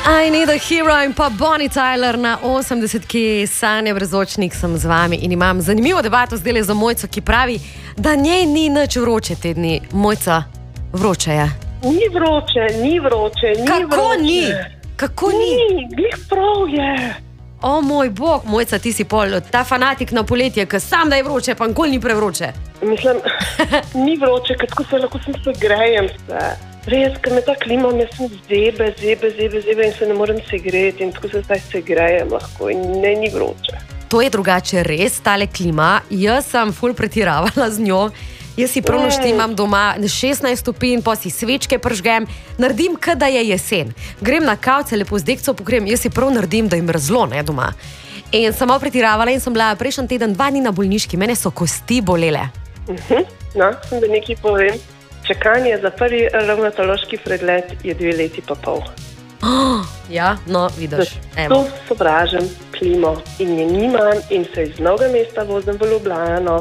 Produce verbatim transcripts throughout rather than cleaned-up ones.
I Need a Hero in pa Bonnie Tyler na osemdesetki. Sanja Brezočnik sem z vami in imam zanimivo debato zdaj za Mojco, ki pravi, da njej ni nič vroče te dni. Mojca, vroče je. Ni vroče, ni vroče, ni Kako vroče. ni? Kako ni? Ni, glih prav je. O moj bog, Mojca, ti si pol ta fanatik na poletje, ki sam da je vroče, pa nikoli ni prevroče. Mislim, ni vroče, ker tako se lahko sem se grejem se. Res, ker me ta klima, me sem zebe, zebe, zebe, zebe in se ne morem segreti in tako se zdaj se grejem lahko in ne, ni vroče. To je drugače res, tale klima. Jaz sem ful pretiravala z njo. Jaz si prav naštimam doma šestnajst stopinj, pa si svečke pržgem, naredim, kada je jesen. Grem na kavce, lepo z dekco pokrijem, jaz si prav naredim, da jim mrzlo, ne, doma. In sem malo pretiravala in sem bila prejšnji teden dva dni na bolniški, mene so kosti bolele. Uh-huh. No, sem da nekaj povem. Čakanje za prvi revmatološki pregled je dve leti pa pol. Oh, ja, no, vidiš. To sovražim klimo in je nimam in se iz mnoga mesta vozim v Ljubljano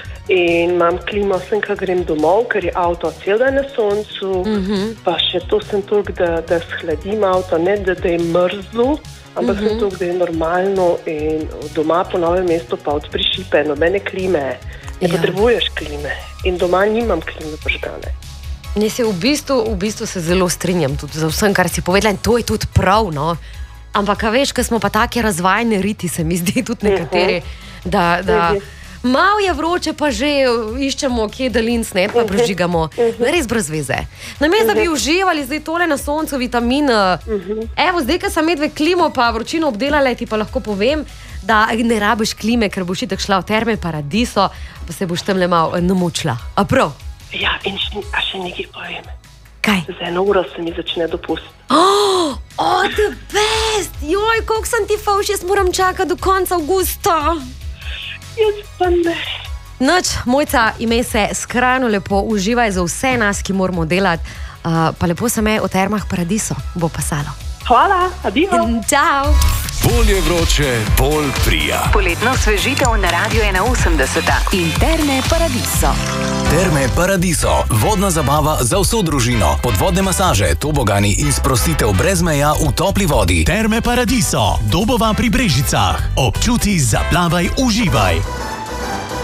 in imam klimo, sem, ko grem domov, ker je avto cel dan na soncu, uh-huh. pa še to sem toliko, da, da shladim avto, ne da, da je mrzlo, ampak uh-huh. sem toliko, da je normalno in doma po Novem mestu pa odpri šipe, nobene klime. Ne ja. Potrebuješ klime in doma nimam klime pržgane. Ne, se v bistvu, v bistvu se zelo strinjam tudi za vsem, kar si povedala in to je tudi prav, no. Ampak, a veš, ko smo pa take razvajene riti, se mi zdi tudi nekateri, uh-huh. da, da uh-huh. malo je vroče, pa že iščemo kje dalin snet, pa prežigamo. Uh-huh. Res brez veze. Namesto, uh-huh. da bi uživali zdaj tole na soncu vitamin, uh-huh. evo, zdaj, ko sem medve klimo pa vročino obdelala, ti pa lahko povem, da ne rabiš klime, ker boš itak šla v Terme Paradiso, pa se boš tam le malo namučila. A prav? Ja, in še, a še nekaj povem. Kaj? Za eno uro se mi začne dopust. Oh, oh, the best! Joj, koliko sem ti fauš, jaz moram čakati do konca avgusta. Jaz pa ne. Noč, Mojca, imej se skrajno lepo, uživaj za vse nas, ki moramo delati, uh, pa lepo se me v Termah Paradiso bo pasalo. Hvala, adijo. Čau. Bolje vroče, bolj prija. Poletno osvežitev na Radio ena osemdeset in Terme Paradiso. Terme Paradiso, vodna zabava za vso družino, podvodne masaže, tobogani in sprostitev brez meja v topli vodi. Terme Paradiso, Dobova pri Brežicah. Občuti, zaplavaj, uživaj.